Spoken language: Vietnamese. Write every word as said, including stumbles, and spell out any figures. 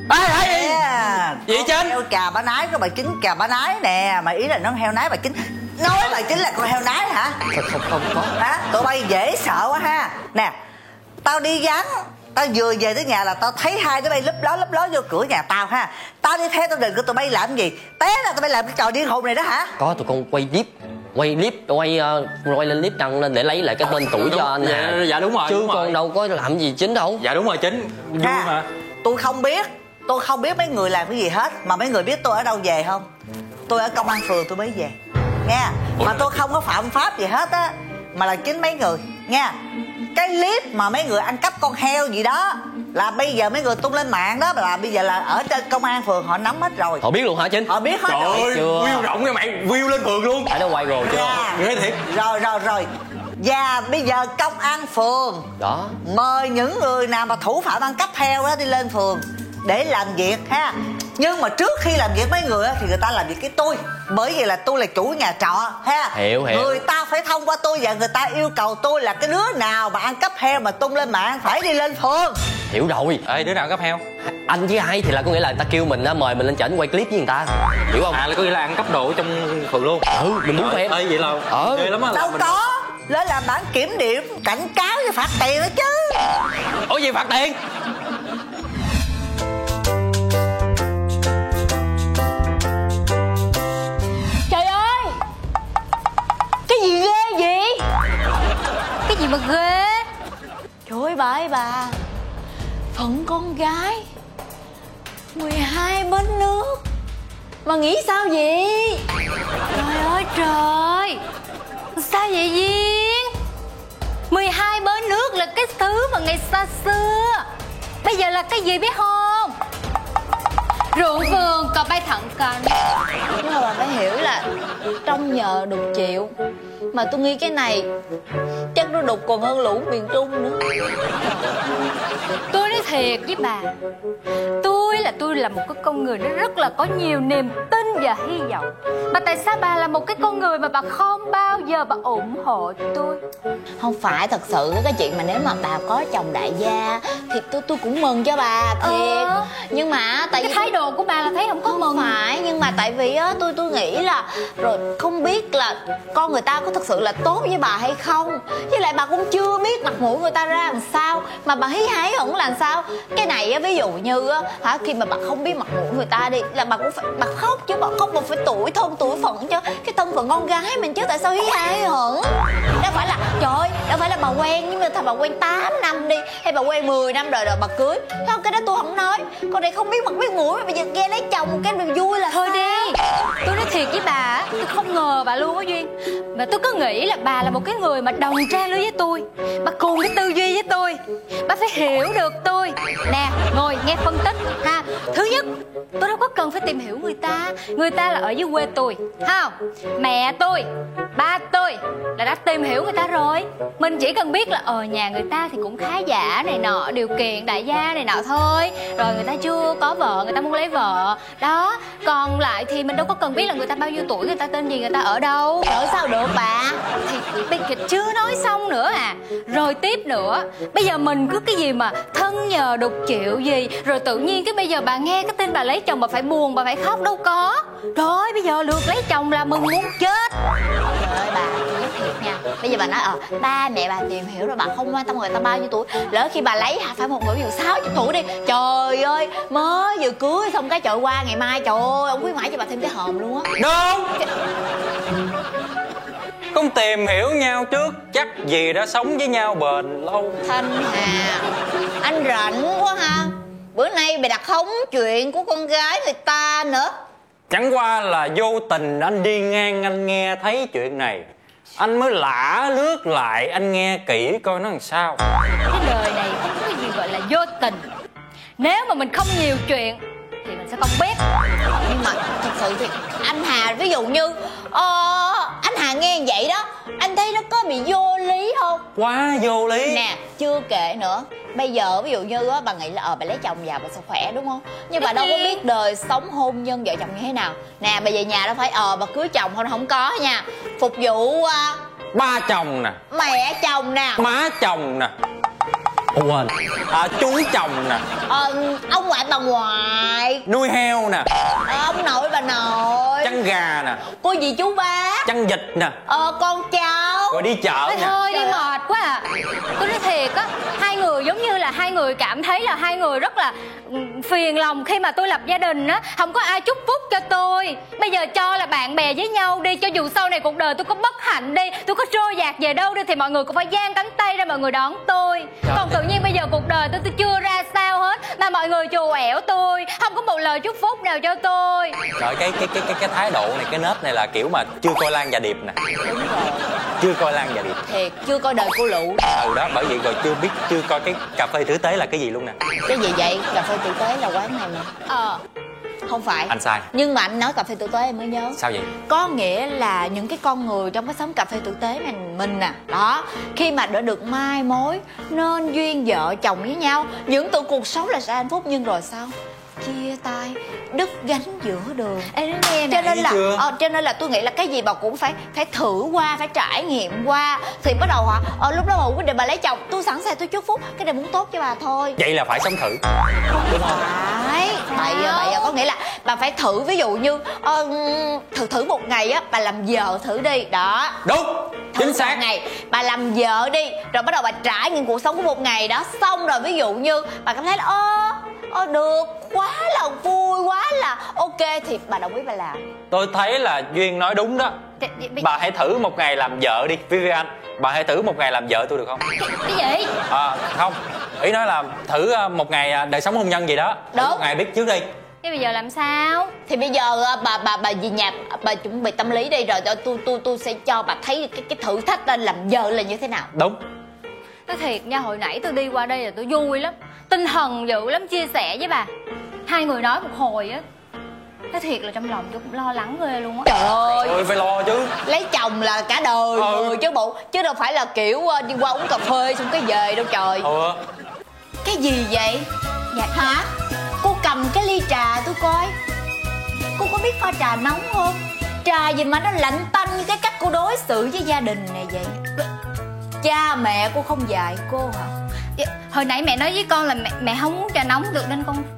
Ê, ê, ê. Gì trên? Heo cà bá nái có bà chính cà bá nái nè. Mà ý là nó heo nái bà chính. Nói bà chính là con heo nái hả? Không, không, không có. Hả? Tụi bay dễ sợ quá ha. Nè, tao đi vắng, tao vừa về tới nhà là tao thấy hai đứa bay lúp ló lúp ló vô cửa nhà tao ha. Tao đi theo tao đừng của tụi bay làm gì. Té là tụi bay làm cái trò điên khùng này đó hả? Có, tụi con quay clip, quay clip, quay uh, quay lên clip đăng lên để lấy lại cái tên tuổi cho anh Hà. Dạ, dạ đúng rồi. Chứ đúng con rồi. đâu có làm gì chính đâu. Dạ đúng rồi chính. Vui ha, mà. tôi không biết. Tôi không biết mấy người làm cái gì hết. Mà mấy người biết tôi ở đâu về không? Tôi ở công an phường tôi mới về nghe. Mà tôi không có phạm pháp gì hết á. Mà là chính mấy người nghe. Cái clip mà mấy người ăn cắp con heo gì đó là bây giờ mấy người tung lên mạng đó. Là bây giờ là ở trên công an phường họ nắm hết rồi. Họ biết luôn hả Chính? Họ biết hết Trời rồi. ơi, view rộng nha mày. View lên phường luôn. Tại nó quay rồi chưa? Dạ. Ghê thiệt. Rồi rồi rồi. Và bây giờ công an phường Đó. mời những người nào mà thủ phạm ăn cắp heo đó đi lên phường để làm việc ha. Nhưng mà trước khi làm việc mấy người á, thì người ta làm việc với tôi. Bởi vì là tôi là chủ nhà trọ ha. Hiểu hiểu. Người ta phải thông qua tôi và người ta yêu cầu tôi là cái đứa nào mà ăn cắp heo mà tung lên mạng phải đi lên phường. Hiểu rồi. Ê, đứa nào cắp heo? Anh với ai thì là có nghĩa là người ta kêu mình á, mời mình lên trển quay clip với người ta. Hiểu không? À là có nghĩa là ăn cắp đồ trong phường luôn. Ừ, mình muốn khoe. Ê, vậy là Ờ. ghê lắm á. Đâu mình... có. Lên làm bản kiểm điểm, cảnh cáo với phạt tiền đó chứ. Ủa gì phạt tiền? Trời ơi, cái gì ghê vậy? Cái gì mà ghê? Trời ơi bà ơi bà, phận con gái mười hai bến nước mà nghĩ sao vậy? Trời ơi trời, sao vậy Duyên? mười hai bến nước là cái thứ mà ngày xa xưa, bây giờ là cái gì biết không? Ruộng vườn còn bay thẳng cánh. Nhưng mà bà phải hiểu là trong nhờ đục chịu. Mà tôi nghĩ cái này chắc nó đục còn hơn lũ miền Trung nữa. Tôi nói thiệt với bà, tôi là tôi là một cái con người nó rất là có nhiều niềm tin và hy vọng. Mà tại sao bà là một cái con người mà bà không bao giờ bà ủng hộ tôi? Không phải, thật sự cái chuyện mà nếu mà bà có chồng đại gia thì tôi tôi cũng mừng cho bà thiệt. Ờ. Nhưng mà tại Cái vì thái độ của bà là thấy không có không mừng. phải, nhưng mà tại vì á tôi tôi nghĩ là rồi không biết là con người ta có thật sự là tốt với bà hay không. Với lại bà cũng chưa biết mặt mũi người ta ra làm sao mà bà hí hái hẳn làm sao. Cái này á, ví dụ như á hả, khi mà bà không biết mặt mũi người ta đi là bà cũng phải bà khóc chứ, bà không bà phải tuổi thân tuổi phận cho cái thân phận con gái mình chứ. Tại sao hí hái hẳn? Đâu phải là trời ơi, đâu phải là bà quen nhưng mà thôi bà quen tám năm đi hay bà quen mười năm rồi rồi bà cưới không, cái đó tôi không nói. Con này không biết mặt biết mũi mà bây giờ nghe lấy chồng cái mình vui là Thôi sao? đi, tôi nói thiệt với bà, tôi không ngờ bà luôn á Duyên. Mà tôi cứ nghĩ là bà là một cái người mà đồng trang lứa với tôi, bà cùng cái tư duy với tôi, bà phải hiểu được tôi. Nè, ngồi nghe phân tích ha. Thứ nhất, tôi đâu có cần phải tìm hiểu người ta. Người ta là ở dưới quê tôi, không? Mẹ tôi, ba tôi là đã tìm hiểu người ta rồi. Mình chỉ cần biết là ờ nhà người ta thì cũng khá giả này nọ, điều kiện đại gia này nọ thôi. Rồi người ta chưa có vợ, người ta muốn lấy vợ. Đó, còn lại thì mình đâu có cần biết là người ta bao nhiêu tuổi, người ta tên gì, người ta ở đâu. Rồi sao được bà? Thì bi kịch chưa nói xong nữa à. Rồi tiếp nữa, bây giờ mình cứ cái gì mà thân nhờ đục chịu gì, rồi tự nhiên cái bây giờ bà nghe cái tin bà lấy chồng bà phải buồn, bà phải khóc, đâu có. Rồi bây giờ được lấy chồng là mừng muốn chết. Trời ơi bà, tôi nói thiệt nha. Bây giờ bà nói ờ ba mẹ bà tìm hiểu rồi, bà không quan tâm người ta bao nhiêu tuổi. Lỡ khi bà lấy hả, phải một người ví dụ sáu mươi tuổi đi. Trời ơi, mới vừa cưới xong cái trời qua ngày mai trời ơi ông khuyến mãi cho bà thêm cái hòm luôn á. Đâu không tìm hiểu nhau trước chắc gì đã sống với nhau bền lâu. Thanh Hà, anh rảnh quá ha. Bữa nay mày đặt hóng chuyện của con gái người ta nữa. Chẳng qua là vô tình anh đi ngang anh nghe thấy chuyện này, anh mới lả lướt lại anh nghe kỹ coi nó làm sao. Cái đời này không có cái gì gọi là vô tình. Nếu mà mình không nhiều chuyện thì mình sẽ không biết. Nhưng mà thật sự thì anh Hà ví dụ như ờ, anh Hà nghe vậy đó, anh thấy nó có bị vô lý không? Quá vô lý. Nè, chưa kể nữa, bây giờ ví dụ như á bà nghĩ là ờ bà lấy chồng già bà sẽ khỏe đúng không? Nhưng bà đâu có biết đời sống hôn nhân vợ chồng như thế nào. Nè bà về nhà đâu phải ờ bà cưới chồng thôi, không có nha. Phục vụ uh, Ba chồng nè, mẹ chồng nè, má chồng nè, Quên. À, chú chồng nè. Ờ, ông ngoại bà ngoại. Nuôi heo nè. Ờ, ông nội bà nội. Chăn gà nè. Cô dì chú bác. Chăn vịt nè. Ờ, con cháu. Rồi đi chợ Thôi nè. thôi đi mệt quá à. Tôi nói thiệt á, hai người giống như là hai người cảm thấy là hai người rất là ừ, phiền lòng khi mà tôi lập gia đình á, không có ai chúc phúc cho tôi. Bây giờ cho là bạn bè với nhau đi, cho dù sau này cuộc đời tôi có bất hạnh đi, tôi có trôi dạt về đâu đi thì mọi người cũng phải giang cánh tay ra mọi người đón tôi. Trời. Còn tự nhiên bây giờ cuộc đời tôi tôi chưa ra sao hết mà mọi người trù ẻo tôi, không có một lời chúc phúc nào cho tôi. Trời, cái cái cái cái cái thái độ này, cái nết này là kiểu mà chưa coi Lan và Điệp nè. Đúng rồi. Chưa coi Lan và Điệp. Thiệt, chưa coi đời cô Lụ. Ừ đó, bởi vậy rồi chưa biết, chưa coi cái cà phê tử tế là cái gì luôn nè. Cái gì vậy? Cà phê tử tế là quán này mà. Ờ, không phải. Anh sai. Nhưng mà anh nói cà phê tử tế em mới nhớ. Sao vậy? Có nghĩa là những cái con người trong cái xóm cà phê tử tế này mình nè, đó, khi mà đã được mai mối nên duyên vợ chồng với nhau, những tưởng cuộc sống là sẽ hạnh phúc, nhưng rồi sao? Chia tay, đứt gánh giữa đường. Ê, nói nghe Cho nè. nên là chưa? ờ, cho nên là tôi nghĩ là cái gì bà cũng phải phải thử qua, phải trải nghiệm qua thì bắt đầu hả? Ờ, lúc đó bà quyết định bà lấy chồng, tôi sẵn sàng, tôi chúc phúc, cái này muốn tốt cho bà thôi. Vậy là phải sống thử. Đúng không? Phải, tại vậy có nghĩa là bà phải thử, ví dụ như ờ, thử thử một ngày á, bà làm vợ thử đi, đó. Đúng, Thử chính một xác. ngày bà làm vợ đi, rồi bắt đầu bà trải nghiệm cuộc sống của một ngày đó, xong rồi ví dụ như bà cảm thấy là ơ ơ được, quá là vui, quá là ok thì bà đồng ý bà làm. Tôi thấy là Duyên nói đúng đó. Ê, ê, ê, Bà hãy thử một ngày làm vợ đi Vivian. Bà hãy thử một ngày làm vợ tôi được không? cái gì? À, không, ý nói là thử ờ, một ngày ờ, đời sống hôn nhân gì đó. Thử Đúng. một ngày biết trước đi. Thế bây giờ làm sao? Thì bây giờ ờ, bà bà bà về nhà bà chuẩn bị tâm lý đi, rồi tôi tôi tôi tôi sẽ cho bà thấy cái cái thử thách lên làm vợ là như thế nào. Đúng. Nói thiệt nha, hồi nãy tôi đi qua đây là tôi vui lắm, tinh thần dữ lắm, chia sẻ với bà. Hai người nói một hồi á, nói thiệt là trong lòng tôi cũng lo lắng ghê luôn á. Trời ơi, Ôi phải lo chứ. lấy chồng là cả đời Ừ. người chứ bộ, chứ đâu phải là kiểu ờ, đi qua uống cà phê xong cái về đâu trời. Ừ. Cái gì vậy? Dạ hả? Cô cầm cái ly trà tôi coi. Cô có biết pha trà nóng không? Trà gì mà nó lạnh tanh như cái cách cô đối xử với gia đình này vậy? Cha mẹ cô không dạy cô hả? Dạ, hồi nãy mẹ nói với con là mẹ, mẹ không uống trà nóng được nên con